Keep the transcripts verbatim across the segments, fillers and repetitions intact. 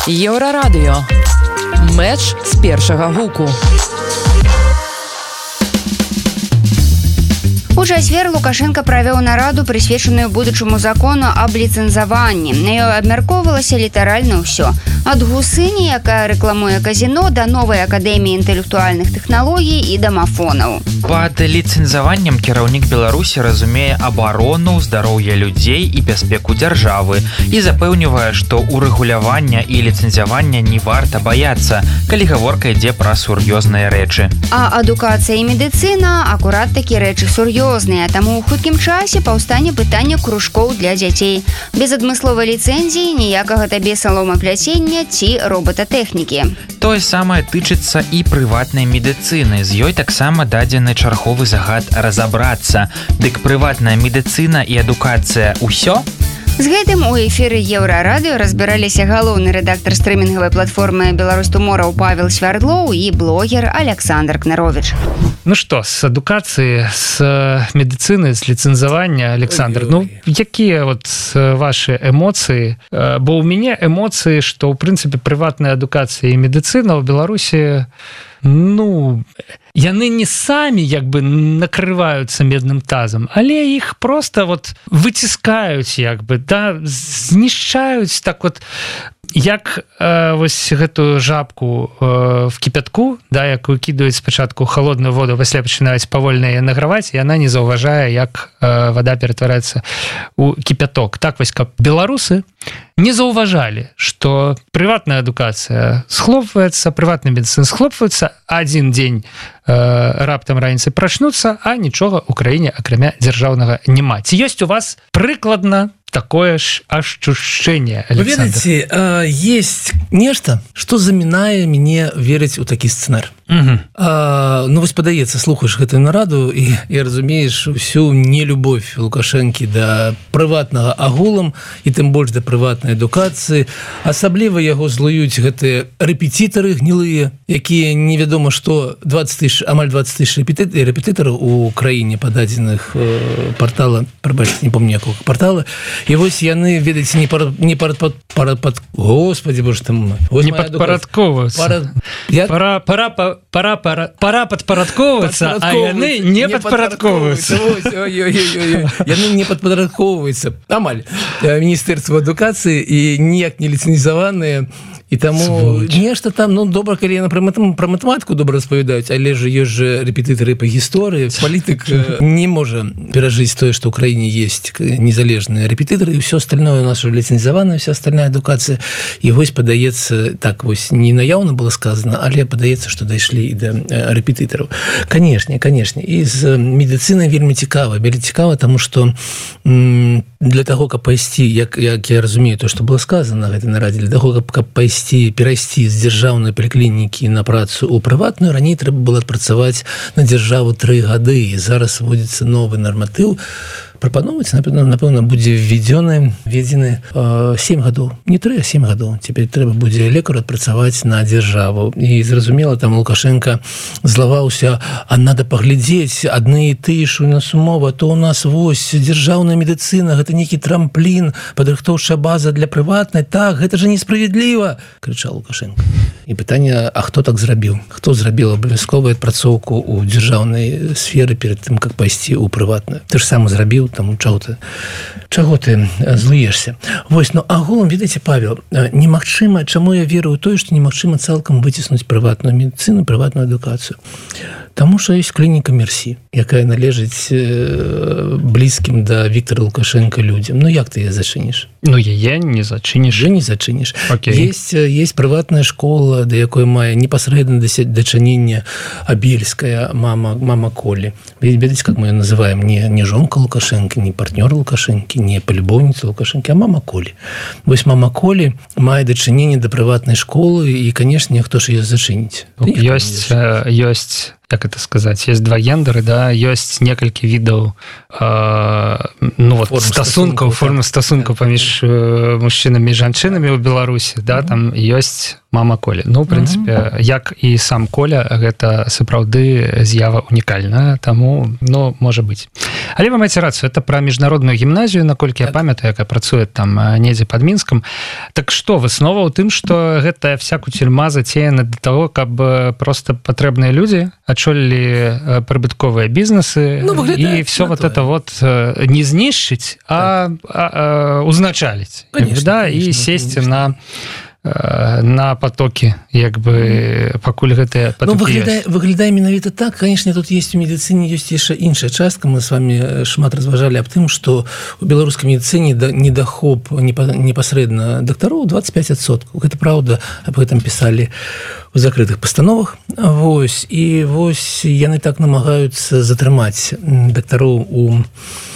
Еўрарадыё. Мэч з першага гуку. У чацвер Лукашенко правёў нараду, прысвечаную будучаму закону аб ліцэнзаванні. На ёй абмяркоўвалася літаральна ўсё. Ад гусыні, якая рэкламуе казіно, да новай акадэміі інтэлектуальных тэхналогій і дамафонаў. Пад ліцэнзаваннем кіраўнік Беларусі разумее абарону, здароўе людзей і бяспеку дзяржавы і запэўнівае, што урэгулявання і ліцэнзавання не варта баяцца, калі гаворка ідзе пра сур'ёзныя рэчы. А адукацыя і медыцына акурат такі рэчы сур'ёзныя, таму ў хуткім часе паўстане пытанне кружкоў для дзяцей. Без адмысловай ліцэнзіі ніякага табе саломапляцення ці робататэхнікі. Тое самае тычыцца і прыватнай медыцыны. З ёй таксама дадзены чарговы загад разабрацца. Дык прыватная медыцына і адукацыя ўсё? З гэтым у эфіры Еўрарадыё разбіраліся галоўны рэдактар стрымінгавай платформы «Беларусь Туморроу» Павел Свярдлоў і блогер Александр Кнарович. Ну што, з адукацыі, з медыцыны, з ліцэнзавання, Александр, ну, якія вот вашы эмоцыі? Бо ў мяне эмоцыі, што, ў прынцыпе, прыватная адукацыя і медыцына ў Беларусі, ну, яны не самі як бы накрываюцца медным тазам, але іх просто вот выціскаюць, як бы, да, знішчаюць так вот, як э, вось гэтую жабку э, в кіпятку, да, якую кідаюць спачатку холодную воду, пасля пачынаюць павольна яе награваць, і яна не заўважае, як э, вода ператвараецца ў кіпяток. Так вось, каб беларусы не заўважалі, што прыватная адукацыя схлопваецца, прыватная медыцына схлопваецца, адзін дзень э, раптам раніцай прачнуцца, а нічога ў краіне акрамя дзяржаўнага няма. Ці ёсць у вас прыкладна такое ж ощущение, Александр? Вы ведаеце, э, есть нешта, што замінае мяне верыць у такі сцэнар. Угу. А, ну вось падаецца, слухаеш гэтую нараду і, і разумееш усю нелюбовь Лукашэнкі да прыватнага агулам і тым больш да прыватнай адукацыі. Асабліва яго злуюць гэтыя рэпетытары гнілыя, якія невядома што двадцать тысяч, амаль двадцать тысяч рэпетытараў у краіне па дадзеных э, партала, прабачце, не помню якога партала. І вось яны, ведаеце, не пара, не пара, пара, пара, пара, господи, боже там, не падпарадковваюцца. Пара, я... пара, пара, пара, пара, пара, пара падпарадковвацца, а яны не падпарадковваюцца. Яны не падпарадковваюцца. Амаль. Міністэрства адукацыі і ніяк не ліцэнзаваныя. І таму нешта там, ну, добра, калі яны пра матэматыку добра распавядаюць, але ж ёсць жа рэпетытары па гісторыі. Палітык не можа перажыць тое, што ў краіне ёсць незалежныя рэпетытары, і ўсё остальное у нас уже ліцэнзавана, вся остальная адукацыя. І вось падаецца, так вось не наяўна было сказано, але падаецца, што дайшлі і да рэпетытараў. Канешне, канешне. І з медыцынай вельмі цікава. Вельмі цікава, таму што м, для таго, каб пайсці, як, як я разумею то, што было сказано на гэтай нарадзе, для таго, каб, каб пайсці, перайсці з дзяржаўнай паліклінікі на працу ў прыватную, раней трэба было адпрацаваць на дзяржаву тры гады, і зараз вводзіцца новы нарматыў. Прапановаць, напэўна, будзе введзёны, введзены э, сем гадоў. Не тры, а сем гадоў. Цяпер трэба будзе лекар адпрацаваць на дзяржаву. І зразумела, там Лукашенко злаваўся, а надо паглядзець, адны і тыя ж у нас умова, то у нас вось дзяржаўная медыцына, гэта нейкі трамплін, падрыхтоўчая база для прыватнай. Так, гэта же несправедліва, крычаў Лукашенко. І пытанне, а хто так зрабіў? Хто зрабіў абавязковую адпрацоўку ў дзяржаўнай сферы перад тым, как пайсці ў прыватную? Ты ж сам зрабіў, там чаго ты, чаго ты злуешься. Вось, ну, агулам, ведаеце, Павел, немагчыма, чаму я веру ў тое, што немагчыма цалкам выціснуць прыватную медыцыну, прыватную адукацыю. Таму што ёсць клініка Мерсі, якая належыць э, блізкім да Віктора Лукашенка людзям. Ну, як ты яе зачыніш? Ну, яе не зачыніш. Яе не зачыніш. Okay. Есть, есть прыватная школа, да якой мае непасрэдна дачынення Абельская мама, мама Колі. Ведаеце, как мы ее называем? Не, не жонка Лукашенко, не партнер Лукашенко, не полюбовница Лукашенко, а мама Колі. Вось мама Колі мае дачыненне да прыватнай школы, і, канешне, хто ж яе зачыніць? Ёсць, ёсць як это сказаць, есть два гендеры, да, ёсць некалькі відаў э, ну вот стасункаў, формы стасункаў паміж э, мужчынамі і жанчынамі ў Беларусі, да, там ёсць мама Коля. Ну, в прынцыпе, як і сам Коля, гэта сапраўды з'ява унікальная, таму, ну, можа быць. Але вы маеце рацыю, это пра міжнародную гімназію, наколькі я памятаю, якая працуе там недзе пад Мінскам. Так што, выснова ў тым, што гэта вся куцельма зацеяна для того, каб просто патрэбныя людзі адчолілі прыбытковыя бізнесы, ну, і все вот это вот не знішчыць, а, а, а узначаліць. Конечно, да, конечно, і сесці на на потокі, як бы пакуль гэтыя потокі. Ну, выглядае, выглядае менавіта так. Конечно, тут есть у медыцыне ёсць яшчэ іншая частка. Мы с вами шмат разважалі аб тым, што у беларускай медыцыне недахоп непасрэдна дактароў двадцать пять адсоткаў. Гэта праўда, аб гэтым пісалі у закрытых пастановах. Вось, і вось яны так намагаюцца затрымаць дактароў у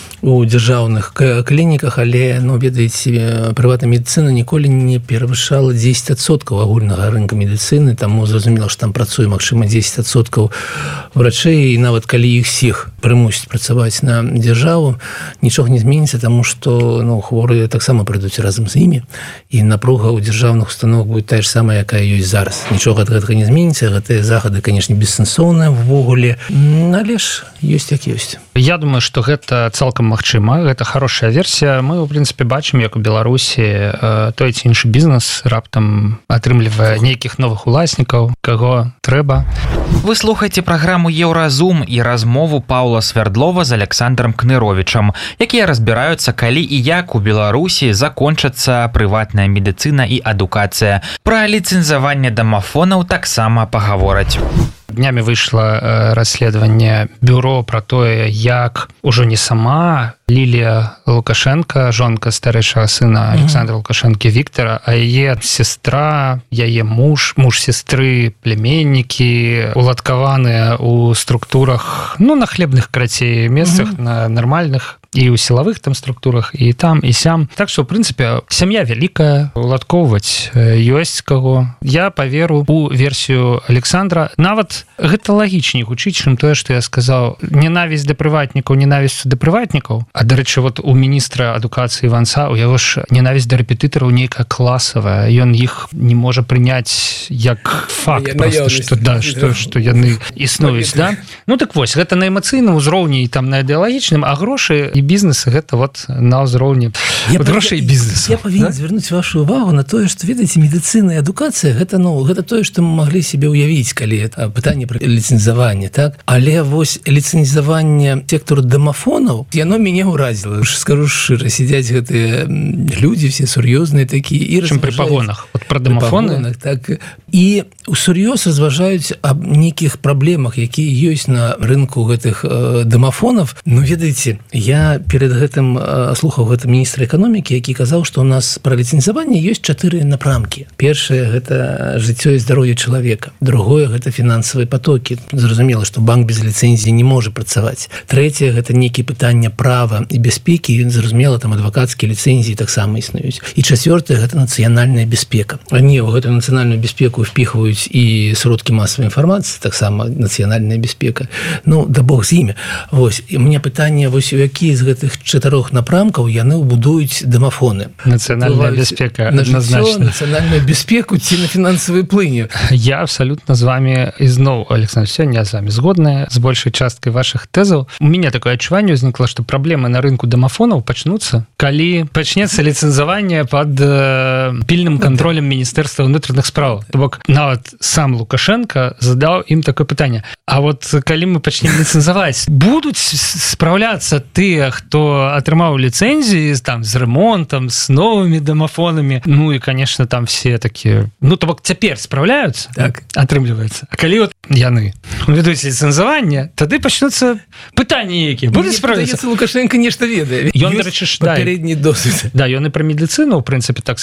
у дзяржаўных клініках, але, ну, ведаеце, прыватная медыцына ніколі не перавышала дзесяць адсоткаў агульнага рынка медыцыны, таму зразумела, што там працуе, магчыма, дзесяць адсоткаў врачэй, і нават калі іх всіх прымусіць працаваць на дзяржаву, нічога не зменіцца, таму што, ну, хворыя таксама прыйдуць разам з імі, і напруга ў дзяржаўных установах будзе тая ж самая, якая ёсць зараз. Нічога ад гэтага не зменіцца, гэтыя захады, канешне, бессэнсоўныя ўвогуле, але ж ёсць як ёсць. Я думаю, што гэта цалкам магчыма, гэта хорошая версія. Мы, у прынцыпе, бачым, як у Беларусі той ці іншы бізнес раптам атрымлівае нейкіх новых уласнікаў, каго трэба. Вы слухаеце праграму «Еўразум» і размову Паўла Свярдлова з Александром Кныровічам, якія разбіраюцца, калі і як у Беларусі закончацца прыватная медыцына і адукацыя. Пра ліцэнзаванне дамафонаў таксама пагавораць. Днямі выйшла расследаванне бюро пра тое, як ужо не сама Лілія Лукашенко, жонка старэйшага сына Александра Лукашэнкі Віктора, а яе сестра, яе муж, муж сестры, племяннікі уладкаваныя ў структурах, ну, на хлебных, карацей, месцах, mm-hmm. на нармальных, і ў сілавых там структурах, і там, і сям. Так што, ў прынцыпе, сям'я вялікая, уладкоўваць ёсць каго. Я паверу у версію Александра. Нават гэта лагічней гучыць, чым тое, што я сказаў. Ненавісць да прыватнікаў, ненавісць да прыватнікаў. А, дарэчы, вот у міністра адукацыі Іванца, у яго ж ненавісць да рэпетытараў нейкая класавая. Ён іх не можа прыняць як факт, просто, што, да, што, што яны існуюць, да? Ну, так вось, гэта на эмацыйным узроўні і там на ідэалагічным, а грошы і бізнес гэта вот на ўзроўні грошай бізнесу. Я павінен да? звярнуць вашу увагу на тое, што, ведаеце, медыцына і адукацыя гэта, ну, гэта тое, што мы маглі себе ўявіць, калі это пытанне пра ліцэнзаванне, так? Але вось ліцэнзаванне сектару дамафонаў, яно мяне ўразіла. Скажу шчыра, сядзяць гэтыя людзі все сур'ёзныя такія і чым пры пагонах. Вот пра дамафоны, так. І усур'ёз разважаюць аб нейкіх праблемах, якія ёсць на рынку гэтых э, дамафонаў. Ну, ведаеце, я перед гэтым слухаў гэта міністра эканомікі, які казаў, што у нас пра ліцэнзаванне ёсць чатыры напрамкі. Першае гэта жыццё і здароўе чалавека. Другое гэта фінансавыя потокі. Зразумела, што банк без ліцэнзіі не можа працаваць. Трэцяе гэта нейкія пытання права і бяспекі, зразумела, там адвакацкія ліцэнзіі таксама існуюць. І чацвёртае гэта нацыянальная бяспека. Не, у гэтую нацыянальную бяспеку впіхваюць і сродкі масавай інфармацыі, таксама нацыянальная бяспека. Ну, да бог з імі. Вось, і у мяне пытанне, вось у якія з гэтых чатырох напрамкаў яны ўбудуюць дамафоны. Нацыянальная бяспека адназначна. Нацыянальную бяспеку ці на фінансавай плыні. Я абсалютна з вами ізноў, Александр, сёння з вами згодная з большай часткай вашых тэзаў. У мяне такое адчуванне ўзнікла, што праблемы на рынку дамафонаў пачнуцца, калі пачнецца ліцэнзаванне пад э, пільным кантролем Міністэрства ўнутраных спраў. То бок нават сам Лукашенко задаў ім такое пытанне. А вот калі мы пачнем ліцэнзаваць, будуць спраўляцца тыя, хто атрымаў ліцэнзіі там з ремонтам, з новымі дамафонамі. Ну і, конечно, там все такія, ну то бок цяпер спраўляюцца, так атрымліваецца. А калі вот яны ведуць ліцэнзаванне, тады пачнуцца пытанні якія будуць спраўляцца. Лукашенко нешта ведае. Ён, дарэчы, папярэдні досвед. Да, ён і пра медыцыну, у прынцыпе, так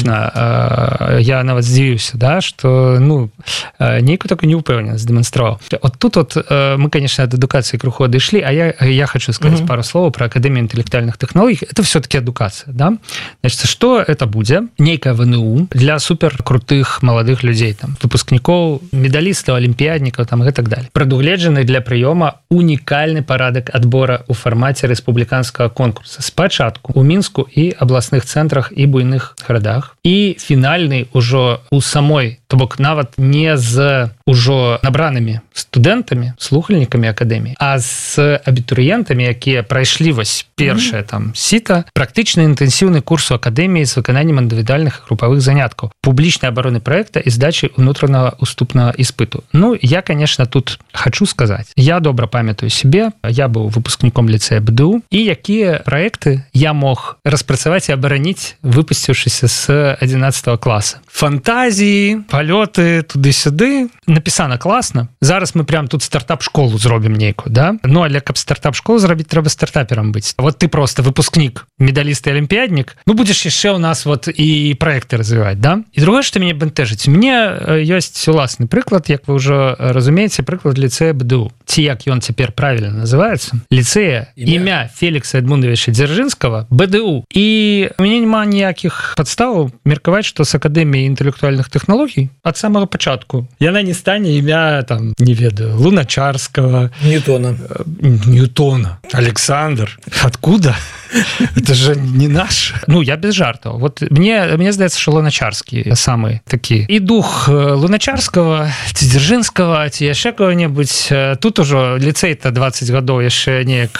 скептычна. Я нават здзівіўся, да, што, ну, нейкую такую неўпэўненасць дэманстраваў. От тут вот мы, конечно, ад адукацыі крыху адышлі, а я, я хочу сказаць mm-hmm. пару словаў про Академию интеллектуальных технологий, это все-таки эдукация, да? Значит, что это будет? Некая ВНУ для супер крутых молодых людей, там, выпускников, медалистов, олимпиадников, там, и так далее. Предугледженный для приема уникальный порядок отбора у формате республиканского конкурса. Спочатку у Минску и областных центрах и буйных городах. И финальный уже у самой, то бок нават не з уже набранными студентами, слухальниками академии, а с абитуриентами, якія прайшлі вось першае там сіта, практычна інтэнсіўны курс у академіі з выкананнем індывідуальных групавых заняткаў, публічнай абароны проекта і здачи унутранага уступнага іспыту. Ну, я, конечно, тут хочу сказать. Я добра памятаю себе, я быў выпускніком ліцея БДУ, і якія проекты я мог распрацаваць і абараніць, выпусціўшыся з одиннадцатого класса. Фантазии, полеты туды-сюды. Написано классно. Зараз мы прям тут стартап-школу зробім нейкую, да? Ну, але каб стартап-школу зрабіць, трэба стартапером быць. Вот ты просто выпускник, медаліст і олимпиадник, ну, будешь яшчэ у нас вот и проекты развивать, да? И другое, что меня бентежыць. Мне ёсць уласны прыклад, як вы уже разумееце, прыклад лицея БДУ. Ці як ён цяпер правильно называется? Лицея імя, імя Феликса Эдмундовича Дзяржынскага, БДУ. И у меня няма ніякіх падстаў меркаваць, што с Академіяй інтэлектуальных тэхналогій ад самага пачатку яна не стане імя, там, не ведаю, Луначарского, Ньютона. Ньютона. Александр. Откуда? Это же не наш. Ну, я без жартов. Вот мне, мне здаецца, что Луначарский самый такі. И дух Луначарского, ці Дзяржынскага, ці яшчэ кого-нибудь. Тут уже лицей-то двадцать гадоў яшчэ неяк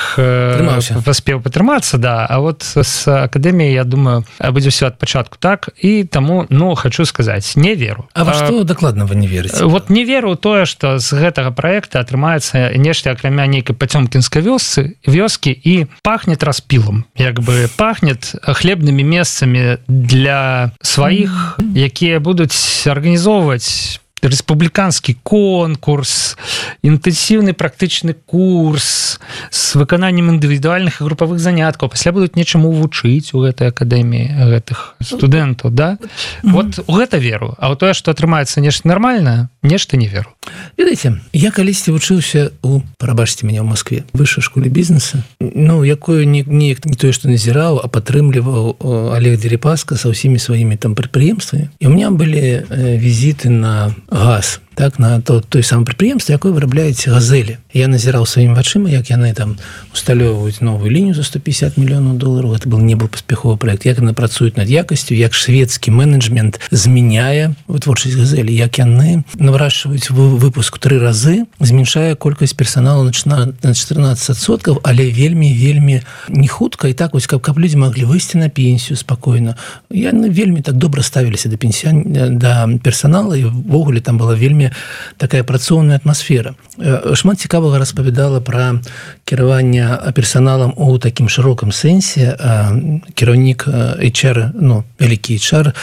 паспеў патрымацца, да. А вот с Академией, я думаю, будзе все от пачатку так. И тому, ну, хочу сказать, не веру. А во а, что докладно вы не верите? Вот не веру ў тое, что з гэтага проекта атрымаецца нешта акрамя нейкай пацёмкінскай вёсцы, вёскі і пахнет распілом. Як бы пахнет хлебными месцами для своих, якія будуць арганізоўваць республиканский конкурс, интенсивный практычны курс с выкананнем индивидуальных и групповых заняткаў. Пасля будуць нечаму вучыць у гэтай акадэміі гэтых студэнтаў, да? Mm-hmm. Вот у гэта веру. А у тое, што атрымаецца нешта нармальнае, нешта не веру. Ведаеце, я калісьці вучыўся у, прабачце мяне, ў Москве, высшай школе бізнеса, ну, якую не, не, не тое, што назіраў, а падтрымліваў Олег Дерипаска са ўсімі сваімі там прадпрыемствамі. І у меня былі э, візіты на газ, так, на то, той самое прадпрыемства, якое вырабляюць газелі. Я назіраў сваімі вачыма, як яны там усталёўваюць новую лінію за сто пятьдесят миллионов долларов. Это был не был паспяховы проект. Як яны працуюць над якасцю, як шведскі менеджмент змяняе вытворчасць газелі, як яны наварашваюць выпуск тры разы, зменшае колькасць персоналу на четырнадцать адсоткаў, але вельмі вельмі не хутка, і так вось каб, каб людзі маглі выйсці на пенсію спакойна. Яны вельмі так добра ставіліся да пенсіян, да персонала, і ввогуле там была вельмі такая працоўная атмасфера. Шмат цікавага распавядала пра кіраванне персоналам у такім шырокім сэнсе. Кіраўнік эйч ар, ну, вялікі эйч ар,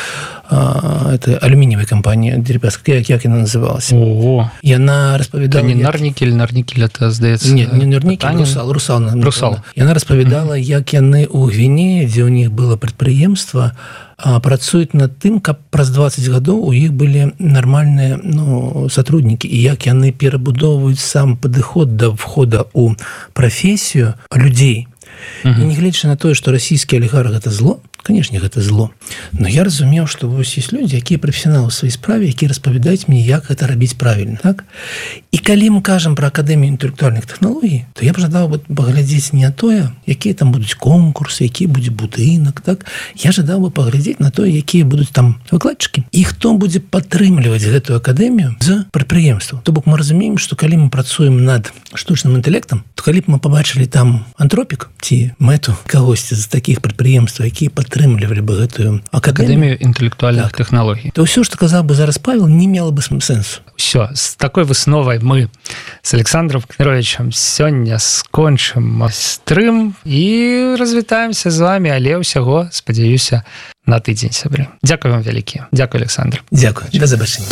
это алюміниевая компания Дерипаска, як, як яна называлась. О, яна распавядала... Это не Нарникель, Нарникель, это, здаецца... Не, не Нарникель, Русал, Русал. Русал. Яна распавядала, як яны ў Гвінеі, дзе ў них было прадпрыемства, працуюць над тым, каб праз двадцать гадоў у іх былі нармальныя, ну, сотруднікі, і як яны перабудоўваюць сам падыход да входа ў прафесію людзей. Uh-huh. І нягледзячы на тое, што расійскі алігарх гэта зло, конечно, гэта зло, но я разумеў, што вось ёсць людзі, якія прафесіяналы ў сваёй справе, якія распавядаюць мне, як гэта рабіць правільна, так? І калі мы кажам пра Акадэмію інтэлектуальных тэхналогій, то я б жадаў бы паглядзець не на тое, якія там будуць конкурсы, які будзе будынак, так? Я жадаў бы паглядзець на тое, якія будуць там выкладчыкі, і хто будзе падтрымліваць гэтую акадэмію з прадпрыемстваў. То бок мы разумеем, што калі мы працуем над штучным інтэлектам, то калі б мы пабачылі там антропік ці мэту кагосьці з такіх прадпрыемстваў, якія падтрымлівалі бы гэтую акадэмію, акадэмію інтэлектуальных так. тэхналогій, то ўсё, што казаў бы зараз Павел, не мела бы сэнсу. Все, с такой высновай мы с Александром Кныровичем сёння скончым стрым і развітаемся з вами, але ўсяго, спадзяюся, на тыдзень, сябры. Дзякуй вам вялікі. Дзякуй, Александр. Дзякуй. Да забачэння.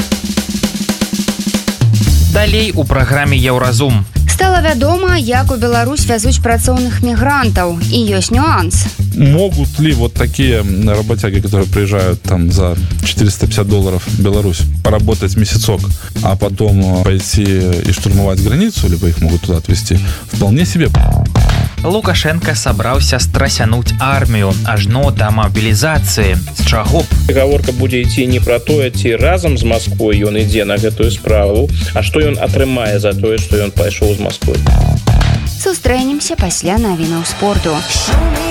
Далей у праграме Еўразум. Стала вядома, як у Беларусь вязуць працоўных мігрантаў, і ёсць нюанс. Могут ли вот такие работяги, которые приезжают там за четыреста пятьдесят долларов в Беларусь, поработать месяцок, а потом пойти и штурмовать границу, либо их могут туда отвезти? Вполне себе. Лукашенко сабраўся страсянуць армію ажно да мабілізацыі. З чаго б? Гаворка будзе ісці не пра тое, ці разам з Масквой ён ідзе на гэтую справу, а што ён атрымае за тое, што ён пайшоў з Масквой. Сустрэнемся пасля навінаў спорту.